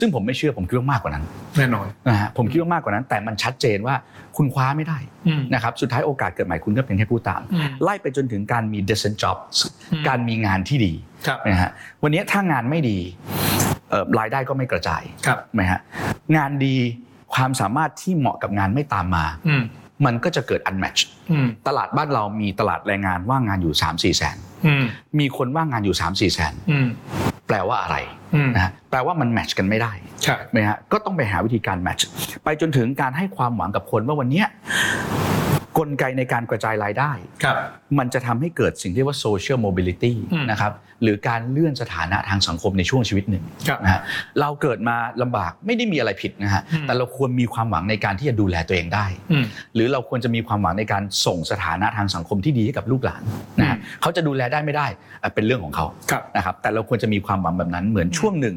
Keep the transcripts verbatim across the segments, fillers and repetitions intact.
ซึ่งผมไม่เชื่อผมคิดว่ามากกว่านั้นแน่นอนนะฮะผมคิดว่ามากกว่านั้นแต่มันชัดเจนว่าคุณคว้าไม่ได้นะครับสุดท้ายโอกาสเกิดใหม่คุณก็เป็นแค่ผู้ตามไล่ไปจนถึงการมี decent jobs การมีงานที่ดีนะฮะวันนี้ถ้างานไม่ดีรายได้ก็ไม่กระจายนะฮะงานดีความสามารถที่เหมาะกับงานไม่ตามมามันก็จะเกิด unmatch ตลาดบ้านเรามีตลาดแรงงานว่างงานอยู่ สามถึงสี่ แสนมีคนว่างงานอยู่ สามถึงสี่ แสนแปลว่าอะไรนะฮะแปลว่ามันแมทช์กันไม่ได้ใช่มั้ยฮะก็ต้องไปหาวิธีการแมทช์ไปจนถึงการให้ความหวังกับคนว่าวันนี้กลไกในการกระจายรายได้มันจะทำให้เกิดสิ่งที่เรียกว่า social mobility นะครับหรือการเลื่อนสถานะทางสังคมในช่วงชีวิตหนึ่งนะฮะเราเกิดมาลำบากไม่ได้มีอะไรผิดนะฮะแต่เราควรมีความหวังในการที่จะดูแลตัวเองได้หรือเราควรจะมีความหวังในการส่งสถานะทางสังคมที่ดีให้กับลูกหลานนะฮะเขาจะดูแลได้ไม่ได้เป็นเรื่องของเขานะครับแต่เราควรจะมีความหวังแบบนั้นเหมือนช่วงหนึ่ง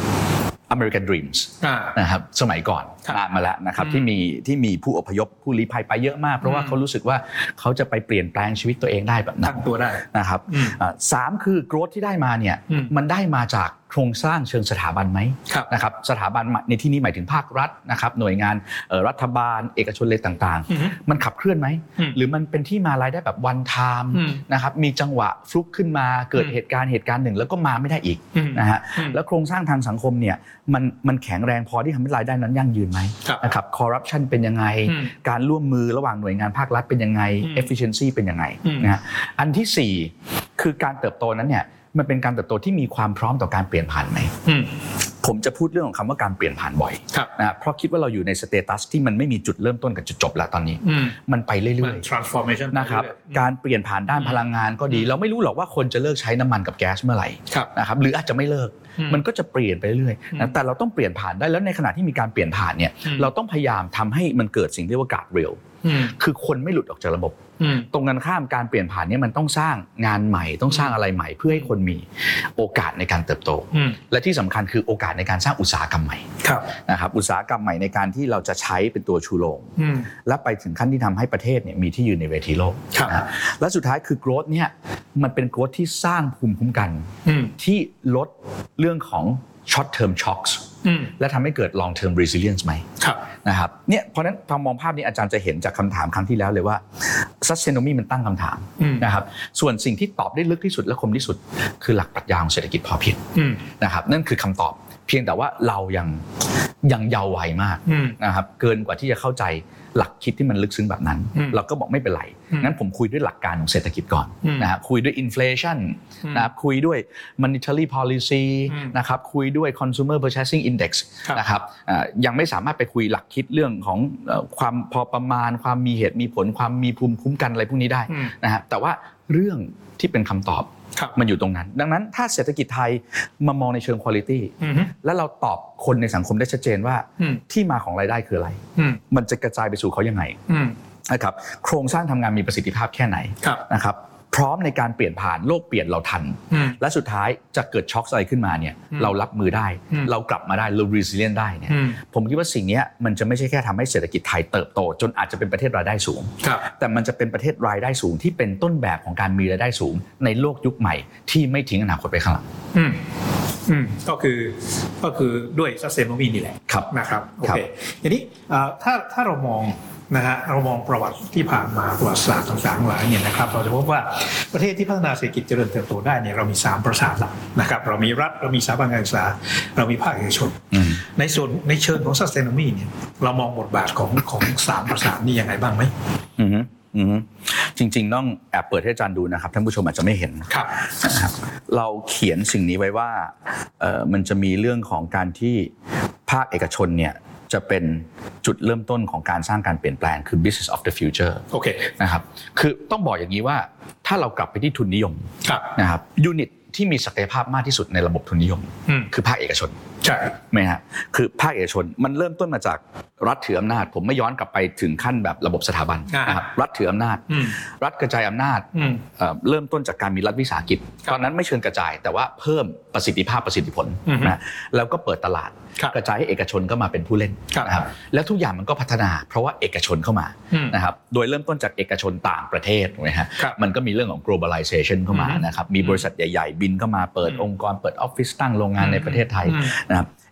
American Dreams นะครับสมัยก่อนนานมาแล้วนะครับที่มีที่มีผู้อพยพผู้ลี้ภัยไปเยอะมากเพราะว่าเขารู้สึกว่าเขาจะไปเปลี่ยนแปลงชีวิตตัวเองได้แบบนั้นตั้งตัวได้นะครับสามคือ growth ที่ได้มาเนี่ยมันได้มาจากโครงสร้างเชิงสถาบันไหมนะครับสถาบันในที่นี้หมายถึงภาครัฐนะครับหน่วยงานรัฐบาลเอกชนเลยต่างๆมันขับเคลื่อนไหมหรือมันเป็นที่มารายได้แบบ one time นะครับมีจังหวะฟลุกขึ้นมาเกิดเหตุการณ์เหตุการณ์หนึ่งแล้วก็มาไม่ได้อีกนะฮะแล้วโครงสร้างทางสังคมเนี่ยมันมันแข็งแรงพอที่ทำให้รายได้นั้นยั่งยืนไหมนะครับคอร์รัปชันเป็นยังไงการร่วมมือระหว่างหน่วยงานภาครัฐเป็นยังไง efficiency เป็นยังไงนะฮะอันที่สี่คือการเติบโตนั้นเนี่ยมันเป็นการเติบโตที่มีความพร้อมต่อการเปลี่ยนผ่านไหมผมจะพูดเรื่องของคำว่าการเปลี่ยนผ่านบ่อยนะเพราะคิดว่าเราอยู่ในสเตตัสที่มันไม่มีจุดเริ่มต้นกับจุดจบแล้วตอนนี้มันไปเรื่อยๆ transformation นะครับการเปลี่ยนผ่านด้านพลังงานก็ดีเราไม่รู้หรอกว่าคนจะเลิกใช้น้ำมันกับแก๊สเมื่อไหร่นะครับหรืออาจจะไม่เลิกมันก็จะเปลี่ยนไปเรื่อยๆนะแต่เราต้องเปลี่ยนผ่านได้แล้วในขณะที่มีการเปลี่ยนผ่านเนี่ยเราต้องพยายามทำให้มันเกิดสิ่งที่เรียกว่า guard rail คือคนไม่หลุดออกจากระบบตรงกันข้ามการเปลี่ยนผ่านนี้มันต้องสร้างงานใหม่ต้องสร้างอะไรใหม่เพื่อให้คนมีโอกาสในการเติบโตและที่สำคัญคือโอกาสในการสร้างอุตสาหกรรมใหม่นะครับอุตสาหกรรมใหม่ในการที่เราจะใช้เป็นตัวชูโรงและไปถึงขั้นที่ทำให้ประเทศเนี่ยมีที่ยืนในเวทีโลกนะและสุดท้ายคือ growth เนี่ยมันเป็น growth ที่สร้างภูมิคุ้มกันที่ลดเรื่องของ short term shocks และทำให้เกิด long term resilience ไหมนะครับเนี่ยเพราะนั้นพอมองภาพนี้อาจารย์จะเห็นจากคำถามครั้งที่แล้วเลยว่า sustainability มันตั้งคำถามนะครับส่วนสิ่งที่ตอบได้ลึกที่สุดและคมที่สุดคือหลักปรัชญาของเศรษฐกิจพอเพียงนะครับนั่นคือคำตอบเพียงแต่ว่าเรายังยังเยาว์วัยมากนะครับเกินกว่าที่จะเข้าใจหลักคิดที่มันลึกซึ้งแบบนั้นเราก็บอกไม่เป็นไรงั้นผมคุยด้วยหลักการของเศรษฐกิจก่อนนะครับคุยด้วย inflation นะครับคุยด้วย monetary policy นะครับคุยด้วย consumer purchasing index นะครับยังไม่สามารถไปคุยหลักคิดเรื่องของความพอประมาณความมีเหตุมีผลความมีภูมิคุ้มกันอะไรพวกนี้ได้นะฮะแต่ว่าเรื่องที่เป็นคำตอบมันอยู่ตรงนั้นดังนั้นถ้าเศรษฐกิจไทยมามองในเชิง quality แล้วเราตอบคนในสังคมได้ชัดเจนว่าที่มาของรายได้คืออะไรมันจะกระจายไปสู่เขายังไงนะครับโครงสร้างทำงานมีประสิทธิภาพแค่ไหนนะครับพร้อมในการเปลี่ยนผ่านโลกเปลี่ยนเราทันและสุดท้ายจะเกิดช็อคอะไรขึ้นมาเนี่ยเรารับมือได้เรากลับมาได้เรา resilient ได้เนี่ยผมคิดว่าสิ่งนี้มันจะไม่ใช่แค่ทำให้เศรษฐกิจไทยเติบโตจนอาจจะเป็นประเทศรายได้สูงแต่มันจะเป็นประเทศรายได้สูงที่เป็นต้นแบบของการมีรายได้สูงในโลกยุคใหม่ที่ไม่ทิ้งอนาคตไปข้างหลังอืมก็คือก็คือด้วย sustainability นี่แหละนะครับโอเคทีนี้ถ้าถ้าเรามองนะฮะเรามองประวัติที่ผ่านมาประวัติศาสตร์ต่างๆหลายเนี่ยนะครับเราจะพบว่าประเทศที่พัฒนาเศรษฐกิจเจริญเติบโตได้เนี่ยเรามีสามประสาทหลักนะครับเรามีรัฐเรามีสถาบันการศึกษาเรามีภาคเอกชนในส่วนในเชิงของ sustainability เนี่ยเรามองบทบาทของของสามประสาทนี้ยังไงบ้างมั้ยอือฮึอือจริงๆต้องแอบเปิดให้อาจารย์ดูนะครับท่านผู้ชมอาจจะไม่เห็นครับนะครับเราเขียนสิ่งนี้ไว้ว่าเอ่อมันจะมีเรื่องของการที่ภาคเอกชนเนี่ยจะเป็นจุดเริ่มต้นของการสร้างการเปลี่ยนแปลงคือ business of the future โอเคนะครับคือต้องบอกอย่างนี้ว่าถ้าเรากลับไปที่ทุนนิยมนะครับยูนิตที่มีศักยภาพมากที่สุดในระบบทุนนิยมคือภาคเอกชนใช่ไหมฮะคือภาคเอกชนมันเริ่มต้นมาจากรัฐถืออำนาจผมไม่ย้อนกลับไปถึงขั้นแบบระบบสถาบันนะครับรัฐถืออำนาจรัฐกระจายอำนาจเริ่มต้นจากการมีรัฐวิสาหกิจตอนนั้นไม่เชิงกระจายแต่ว่าเพิ่มประสิทธิภาพประสิทธิผลนะแล้วก็เปิดตลาดกระจายให้เอกชนก็มาเป็นผู้เล่นนะครับแล้วทุกอย่างมันก็พัฒนาเพราะว่าเอกชนเข้ามานะครับโดยเริ่มต้นจากเอกชนต่างประเทศนะฮะมันก็มีเรื่องของ globalization เข้ามานะครับมีบริษัทใหญ่ๆบินเข้ามาเปิดองค์กรเปิดออฟฟิศตั้งโรงงานในประเทศไทยนะครับ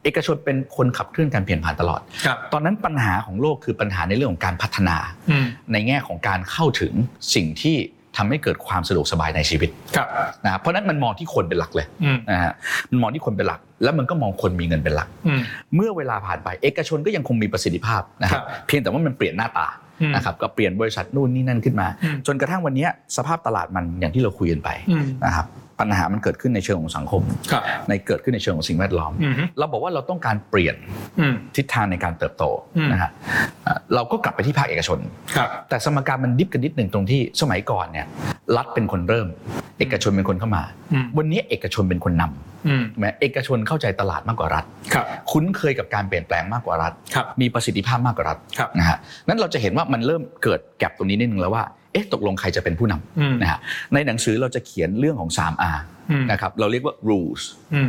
เอกชนเป็นคนขับเคลื่อนการเปลี่ยนผ่านตลอดตอนนั้นปัญหาของโลกคือปัญหาในเรื่องของการพัฒนาในแง่ของการเข้าถึงสิ่งที่ทำให้เกิดความสะดวกสบายในชีวิตนะเพราะนั้นมันมองที่คนเป็นหลักเลยนะฮะมันมองที่คนเป็นหลักแล้วมันก็มองคนมีเงินเป็นหลักเมื่อเวลาผ่านไปเอกชนก็ยังคงมีประสิทธิภาพนะครับเพียงแต่ว่ามันเปลี่ยนหน้าตานะครับก็เปลี่ยนบริษัทนู่นนี่นั่นขึ้นมาจนกระทั่งวันนี้สภาพตลาดมันอย่างที่เราคุยกันไปนะครับปัญหามันเกิดขึ้นในเชิงของสังคมในเกิดขึ้นในเชิงของสิ่งแวดล้อมเราบอกว่าเราต้องการเปลี่ยนทิศทางในการเติบโตนะฮะเราก็กลับไปที่ภาคเอกชนแต่สมการมันดิฟกันนิดหนึ่งตรงที่สมัยก่อนเนี่ยรัฐเป็นคนเริ่มเอกชนเป็นคนเข้ามาวันนี้เอกชนเป็นคนนำแม้เอกชนเข้าใจตลาดมากกว่ารัฐคุ้นเคยกับการเปลี่ยนแปลงมากกว่ารัฐมีประสิทธิภาพมากกว่ารัฐนะฮะนั้นเราจะเห็นว่ามันเริ่มเกิดแก็ปตรงนี้นิดนึงแล้วว่าเอ๊ะตกลงใครจะเป็นผู้นำนะฮะในหนังสือเราจะเขียนเรื่องของ ทรี อาร์ นะครับเราเรียกว่า rules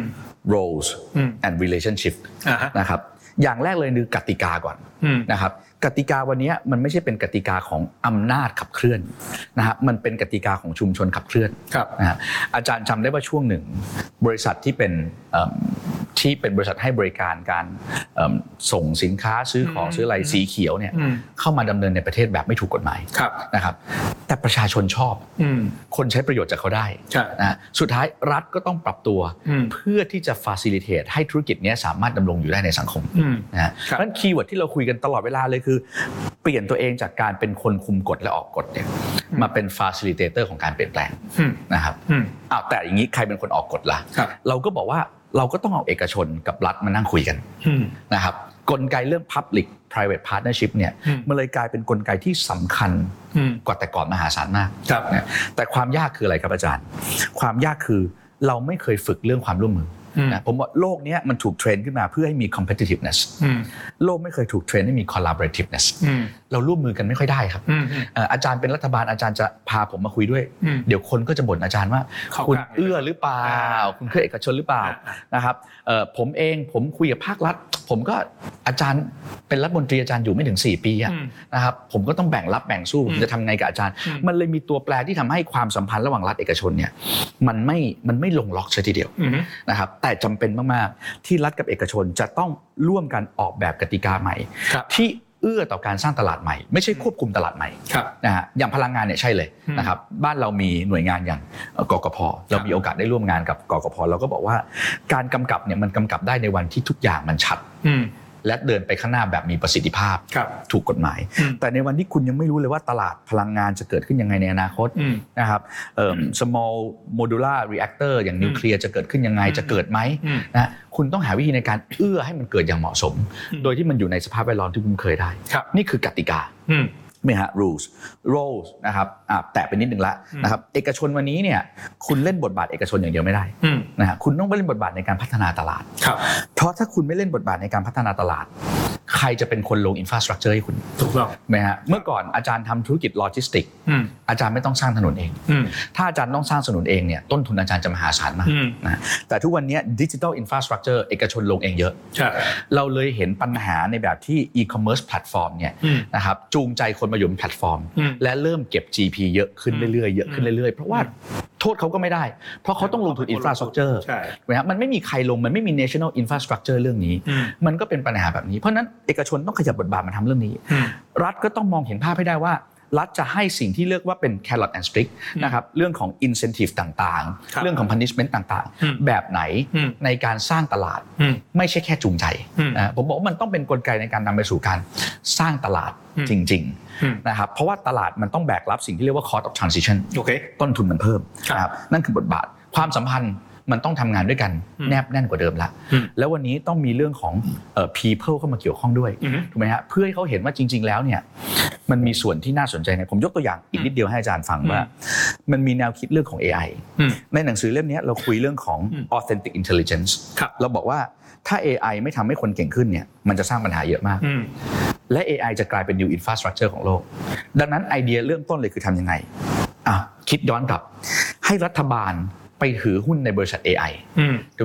roles and relationship นะครับอย่างแรกเลยคือกติกาก่อนนะครับกติกาวันนี้มันไม่ใช่เป็นกติกาของอำนาจขับเคลื่อนนะฮะมันเป็นกติกาของชุมชนขับเคลื่อนนะฮะอาจารย์จำได้ว่าช่วงหนึ่งบริษัทที่เป็นที่เป็นบริษัทให้บริการการส่งสินค้าซื้อของซื้ออะไรสีเขียวเนี่ยเข้ามาดำเนินในประเทศแบบไม่ถูกกฎหมายนะครับแต่ประชาชนชอบคนใช้ประโยชน์จากเขาได้นะสุดท้ายรัฐก็ต้องปรับตัวเพื่อที่จะ facilitate ให้ธุรกิจนี้สามารถดำรงอยู่ได้ในสังคมนะฮะเพราะฉะนั้นคีย์เวิร์ดที่เราคุยกันตลอดเวลาเลยคือเปลี่ยนตัวเองจากการเป็นคนคุมกฎและออกกฎเนี่ยมาเป็น facilitator ของการเปลี่ยนแปลงนะครับอ้าวแต่อย่างนี้ใครเป็นคนออกกฎล่ะเราก็บอกว่าเราก็ต้องเอาเอกชนกับรัฐมานั่งคุยกันนะครับกลไกเรื่อง public private partnership เนี่ยมันเลยกลายเป็นกลไกที่สำคัญกว่าแต่ก่อนมหาศาลมากนะแต่ความยากคืออะไรครับอาจารย์ความยากคือเราไม่เคยฝึกเรื่องความร่วมมือนะผมว่าโลกนี้มันถูกเทรนขึ้นมาเพื่อให้มี competitiveness โลกไม่เคยถูกเทรนให้มี collaborativeness เราร่วมมือกันไม่ค่อยได้ครับอาจารย์เป็นรัฐบาลอาจารย์จะพาผมมาคุยด้วยเดี๋ยวคนก็จะบ่นอาจารย์ว่าคุณเอื้อหรือเปล่าคุณเคยเอกชนหรือเปล่านะครับผมเองผมคุยกับภาครัฐผมก็อาจารย์เป็นรัฐมนตรีอาจารย์อยู่ไม่ถึงสี่ปีนะครับผมก็ต้องแบ่งรับแบ่งสู้ผมจะทำไงกับอาจารย์มันเลยมีตัวแปรที่ทำให้ความสัมพันธ์ระหว่างรัฐเอกชนเนี่ยมันไม่มันไม่ลงล็อกซะทีเดียวนะครับแต่จำเป็นมากๆที่รัฐกับเอกชนจะต้องร่วมกันออกแบบกติกาใหม่ที่เอื้อต่อการสร้างตลาดใหม่ไม่ใช่ควบคุมตลาดใหม่นะฮะอย่างพลังงานเนี่ยใช่เลยนะครับบ้านเรามีหน่วยงานอย่างกกพ.เรามีโอกาสได้ร่วมงานกับกกพ.เราก็บอกว่าการกำกับเนี่ยมันกำกับได้ในวันที่ทุกอย่างมันชัดและเดินไปข้างหน้าแบบมีประสิทธิภาพถูกกฎหมายแต่ในวันที่คุณยังไม่รู้เลยว่าตลาดพลังงานจะเกิดขึ้นยังไงในอนาคตนะครับเอ่อ small modular reactor อย่างนิวเคลียร์จะเกิดขึ้นยังไงจะเกิดไหมนะคุณต้องหาวิธีในการเอื้อให้มันเกิดอย่างเหมาะสมโดยที่มันอยู่ในสภาพแวดล้อมที่คุณเคยได้นี่คือกติกาไม่ฮะ rules roles นะครับอ่ะแตะไปนิดนึงละนะครับเอกชนวันนี้เนี่ยคุณเล่นบทบาทเอกชนอย่างเดียวไม่ได้นะฮะคุณต้องเล่นบทบาทในการพัฒนาตลาดเพราะถ้าคุณไม่เล่นบทบาทในการพัฒนาตลาดใครจะเป็นคนลง infrastructure ให้คุณถูกต้องไหมฮะเมื่อก่อนอาจารย์ทำธุรกิจโลจิสติกอาจารย์ไม่ต้องสร้างถนนเองถ้าอาจารย์ต้องสร้างถนนเองเนี่ยต้นทุนอาจารย์จะมหาศาลมากนะแต่ทุกวันนี้ digital infrastructure เอกชนลงเองเยอะเราเลยเห็นปัญหาในแบบที่ e-commerce platform เนี่ยนะครับจูงใจคนมาอยู่บนแพลตฟอร์มและเริ่มเก็บ จี พี เยอะขึ้นเรื่อยๆเยอะขึ้นเรื่อยๆเพราะว่าโทษเขาก็ไม่ได้เพราะเขาต้องลงทุน infrastructure ใช่มั้ยครับมันไม่มีใครลงมันไม่มี national infrastructure เรื่องนี้มันก็เป็นปัญหาแบบนี้เพราะนั้นเอกชนต้องขยับบทบาทมาทำเรื่องนี้รัฐก็ต้องมองเห็นภาพให้ได้ว่ารัฐจะให้สิ่งที่เรียกว่าเป็น carrot and stick นะครับเรื่องของ incentive ต่างๆเรื่องของ punishment ต่างๆแบบไหนในการสร้างตลาดไม่ใช่แค่จูงใจนะผมบอกว่ามันต้องเป็นกลไกในการนำไปสู่การสร้างตลาดจริงๆนะครับเพราะว่าตลาดมันต้องแบกรับสิ่งที่เรียกว่า cost of transition ต้นทุนมันเพิ่มนะครับนั่นคือบทบาทความสัมพันธ์มันต้องทำงานด้วยกันแนบแน่นกว่าเดิมละแล้ววันนี้ต้องมีเรื่องของเอ่อ people เข้ามาเกี่ยวข้องด้วยถูกไหมฮะเพื่อให้เขาเห็นว่าจริงๆแล้วเนี่ยมันมีส่วนที่น่าสนใจนะผมยกตัวอย่างอีกนิดเดียวให้อาจารย์ฟังว่ามันมีแนวคิดเรื่องของ เอ ไอ ในหนังสือเล่มนี้เราคุยเรื่องของ authentic intelligence เราบอกว่าถ้า เอ ไอ ไม่ทำให้คนเก่งขึ้นเนี่ยมันจะสร้างปัญหาเยอะมากและ เอ ไอ จะกลายเป็น new infrastructure ของโลกดังนั้นไอเดียเริ่มต้นเลยคือทำยังไงอ่ะคิดย้อนกลับให้รัฐบาลไปถือหุ้นในบริษัท เอ ไอ ถูกไหมฮะ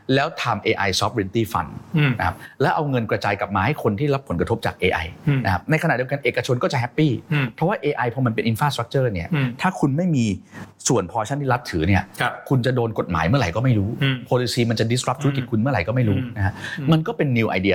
แล้วทำ เอ ไอ Sovereignty Fund นะครับแล้วเอาเงินกระจายกลับมาให้คนที่รับผลกระทบจาก เอ ไอ นะครับในขณะเดียวกันเอกชนก็จะแฮปปี้เพราะว่า เอ ไอ พอมันเป็น infrastructure เนี่ยถ้าคุณไม่มีส่วนพอชั่นที่รัฐถือเนี่ยคุณจะโดนกฎหมายเมื่อไหร่ก็ไม่รู้ policy มันจะ disrupt ธุรกิจคุณเมื่อไหร่ก็ไม่รู้นะฮะมันก็เป็น new idea